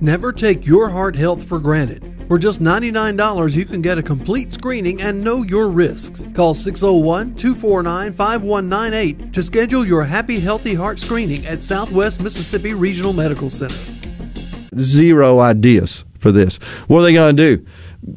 Never take your heart health for granted. For just $99, you can get a complete screening and know your risks. Call 601-249-5198 to schedule your Happy Healthy Heart screening at Southwest Mississippi Regional Medical Center. Zero ideas for this. What are they going to do?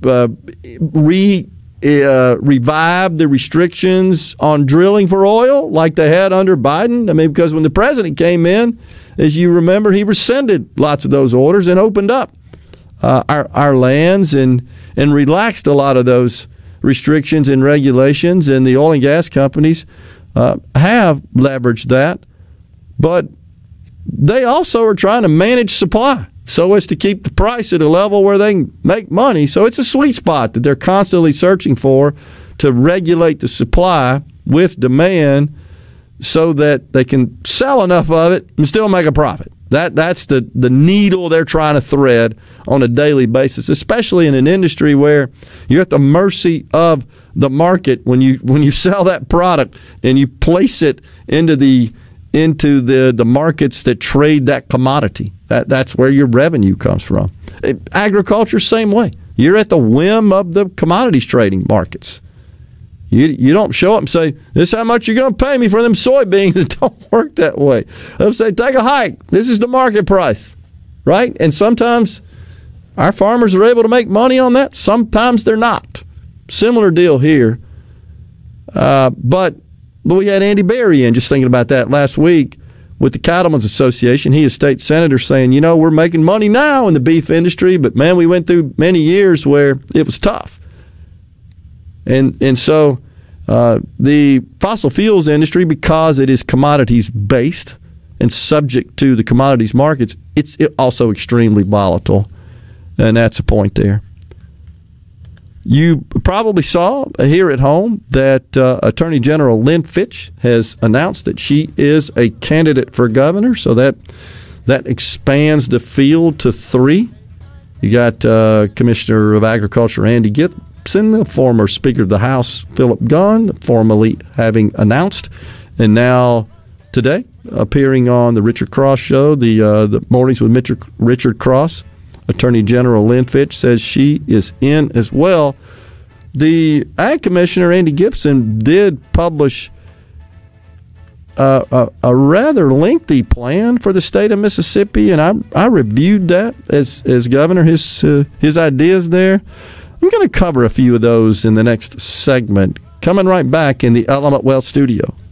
Revive the restrictions on drilling for oil like they had under Biden? I mean, because when the president came in, as you remember, he rescinded lots of those orders and opened up our lands and relaxed a lot of those restrictions and regulations, and the oil and gas companies have leveraged that. But they also are trying to manage supply so as to keep the price at a level where they can make money. So it's a sweet spot that they're constantly searching for to regulate the supply with demand so that they can sell enough of it and still make a profit. That's the needle they're trying to thread on a daily basis, especially in an industry where you're at the mercy of the market when you sell that product and you place it into the markets that trade that commodity. That's where your revenue comes from. Agriculture, same way. You're at the whim of the commodities trading markets. You don't show up and say, this is how much you're going to pay me for them soybeans. It don't work that way. They'll say, take a hike. This is the market price, right? And sometimes our farmers are able to make money on that. Sometimes they're not. Similar deal here. But we had Andy Berry in, just thinking about that last week, with the Cattlemen's Association. He is state senator saying, we're making money now in the beef industry, but, man, we went through many years where it was tough. And so the fossil fuels industry, because it is commodities-based and subject to the commodities markets, it's also extremely volatile, and that's a point there. You probably saw here at home that Attorney General Lynn Fitch has announced that she is a candidate for governor, so that expands the field to 3. You got Commissioner of Agriculture Andy Gibson, the former Speaker of the House Philip Gunn, formerly having announced, and now today appearing on the Richard Cross show, the Mornings with Richard Cross. Attorney General Lynn Fitch says she is in as well. The Ag Commissioner, Andy Gibson, did publish a rather lengthy plan for the state of Mississippi, and I reviewed that as governor, his ideas there. I'm going to cover a few of those in the next segment. Coming right back in the Element Wealth studio.